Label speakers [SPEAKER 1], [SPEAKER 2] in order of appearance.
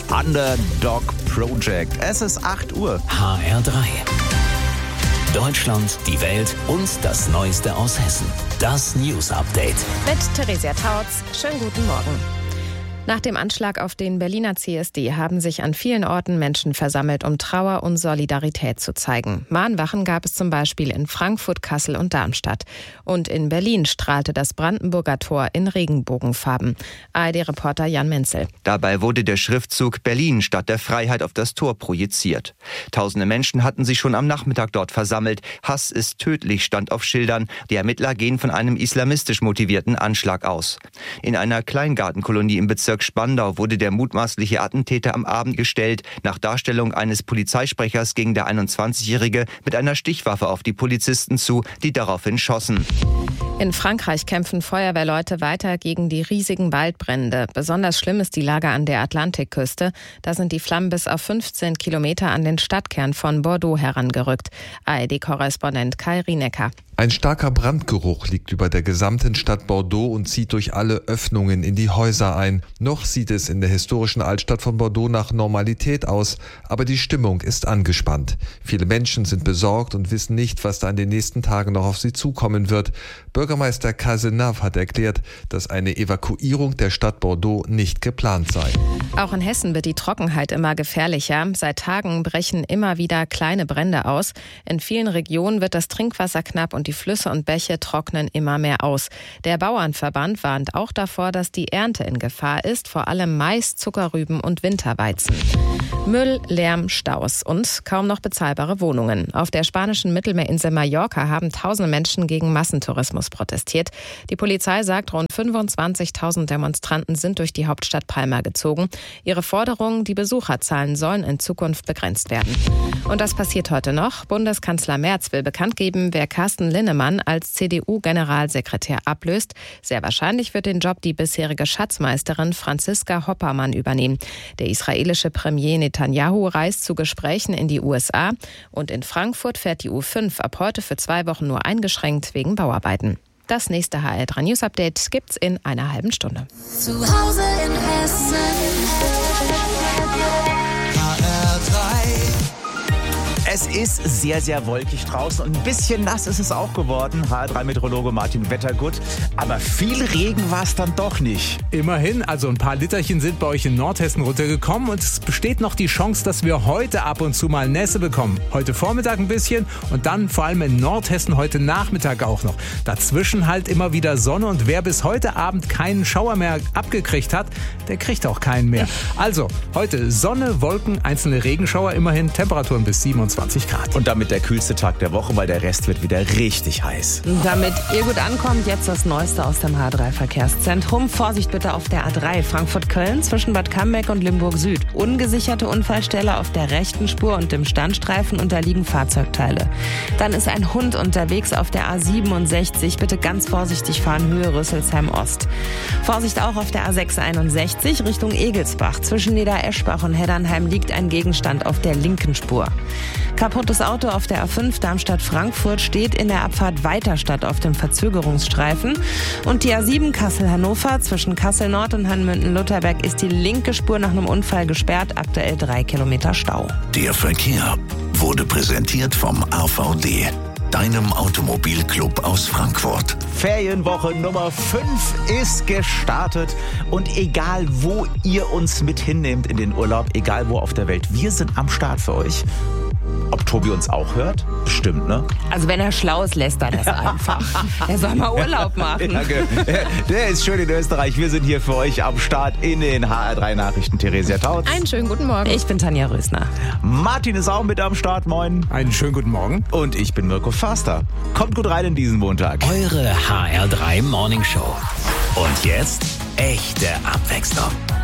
[SPEAKER 1] Underdog Project. Es ist 8 Uhr.
[SPEAKER 2] HR3. Deutschland, die Welt und das Neueste aus Hessen. Das News Update.
[SPEAKER 3] Mit Theresia Tautz. Schönen guten Morgen. Nach dem Anschlag auf den Berliner CSD haben sich an vielen Orten Menschen versammelt, um Trauer und Solidarität zu zeigen. Mahnwachen gab es zum Beispiel in Frankfurt, Kassel und Darmstadt. Und in Berlin strahlte das Brandenburger Tor in Regenbogenfarben. ARD-Reporter Jan Menzel.
[SPEAKER 4] Dabei wurde der Schriftzug Berlin Stadt der Freiheit auf das Tor projiziert. Tausende Menschen hatten sich schon am Nachmittag dort versammelt. Hass ist tödlich stand auf Schildern. Die Ermittler gehen von einem islamistisch motivierten Anschlag aus. In einer Kleingartenkolonie im Bezirk Spandau wurde der mutmaßliche Attentäter am Abend gestellt. Nach Darstellung eines Polizeisprechers ging der 21-Jährige mit einer Stichwaffe auf die Polizisten zu, die daraufhin schossen.
[SPEAKER 3] In Frankreich kämpfen Feuerwehrleute weiter gegen die riesigen Waldbrände. Besonders schlimm ist die Lage an der Atlantikküste. Da sind die Flammen bis auf 15 Kilometer an den Stadtkern von Bordeaux herangerückt. ARD-Korrespondent Kai Rienecker.
[SPEAKER 5] Ein starker Brandgeruch liegt über der gesamten Stadt Bordeaux und zieht durch alle Öffnungen in die Häuser ein. Noch sieht es in der historischen Altstadt von Bordeaux nach Normalität aus, aber die Stimmung ist angespannt. Viele Menschen sind besorgt und wissen nicht, was da in den nächsten Tagen noch auf sie zukommen wird. Bürgermeister Cazenave hat erklärt, dass eine Evakuierung der Stadt Bordeaux nicht geplant sei.
[SPEAKER 3] Auch in Hessen wird die Trockenheit immer gefährlicher. Seit Tagen brechen immer wieder kleine Brände aus. In vielen Regionen wird das Trinkwasser knapp und die Flüsse und Bäche trocknen immer mehr aus. Der Bauernverband warnt auch davor, dass die Ernte in Gefahr ist, vor allem Mais, Zuckerrüben und Winterweizen. Müll, Lärm, Staus und kaum noch bezahlbare Wohnungen. Auf der spanischen Mittelmeerinsel Mallorca haben tausende Menschen gegen Massentourismus protestiert. Die Polizei sagt, rund 25.000 Demonstranten sind durch die Hauptstadt Palma gezogen. Ihre Forderung, die Besucherzahlen sollen in Zukunft begrenzt werden. Und das passiert heute noch. Bundeskanzler Merz will bekannt geben, wer Carsten Linnemann als CDU-Generalsekretär ablöst. Sehr wahrscheinlich wird den Job die bisherige Schatzmeisterin Franziska Hoppermann übernehmen. Der israelische Premier Netanyahu reist zu Gesprächen in die USA. Und in Frankfurt fährt die U5 ab heute für 2 Wochen nur eingeschränkt wegen Bauarbeiten. Das nächste HR3 News Update gibt's in einer halben Stunde.
[SPEAKER 6] Zu Hause in Hessen.
[SPEAKER 1] Es ist sehr, sehr wolkig draußen und ein bisschen nass ist es auch geworden. HR3-Meteorologe Martin Wettergut. Aber viel Regen war es dann doch nicht.
[SPEAKER 7] Immerhin, also ein paar Literchen sind bei euch in Nordhessen runtergekommen und es besteht noch die Chance, dass wir heute ab und zu mal Nässe bekommen. Heute Vormittag ein bisschen und dann vor allem in Nordhessen heute Nachmittag auch noch. Dazwischen halt immer wieder Sonne und wer bis heute Abend keinen Schauer mehr abgekriegt hat, der kriegt auch keinen mehr. Also heute Sonne, Wolken, einzelne Regenschauer, immerhin Temperaturen bis 27 Grad.
[SPEAKER 1] Und damit der kühlste Tag der Woche, weil der Rest wird wieder richtig heiß.
[SPEAKER 3] Damit ihr gut ankommt, jetzt das Neueste aus dem H3-Verkehrszentrum. Vorsicht bitte auf der A3 Frankfurt-Köln zwischen Bad Cambeck und Limburg Süd. Ungesicherte Unfallstelle auf der rechten Spur und dem Standstreifen unterliegen Fahrzeugteile. Dann ist ein Hund unterwegs auf der A67. Bitte ganz vorsichtig fahren, Höhe Rüsselsheim Ost. Vorsicht auch auf der A661 Richtung Egelsbach. Zwischen Niedereschbach und Heddernheim liegt ein Gegenstand auf der linken Spur. Kaputtes Auto auf der A5 Darmstadt-Frankfurt steht in der Abfahrt Weiterstadt auf dem Verzögerungsstreifen. Und die A7 Kassel-Hannover zwischen Kassel-Nord und Hanmünden-Lutherberg ist die linke Spur nach einem Unfall gesperrt. Aktuell 3 Kilometer Stau.
[SPEAKER 2] Der Verkehr wurde präsentiert vom AVD, deinem Automobilclub aus Frankfurt.
[SPEAKER 1] Ferienwoche Nummer 5 ist gestartet und egal wo ihr uns mit hinnehmt in den Urlaub, egal wo auf der Welt, wir sind am Start für euch. Ob Tobi uns auch hört? Bestimmt, ne?
[SPEAKER 3] Also wenn er schlau ist, lässt er das einfach. Er soll mal Urlaub machen.
[SPEAKER 1] Ja, der ist schön in Österreich. Wir sind hier für euch am Start in den HR3 Nachrichten. Theresia Tautz.
[SPEAKER 3] Einen schönen guten Morgen. Ich bin Tanja Rösner.
[SPEAKER 1] Martin ist auch mit am Start. Moin.
[SPEAKER 7] Einen schönen guten Morgen.
[SPEAKER 1] Und ich bin Mirko Förster. Kommt gut rein in diesen Montag.
[SPEAKER 2] Eure HR3 Morning Show. Und jetzt echte Abwechslung.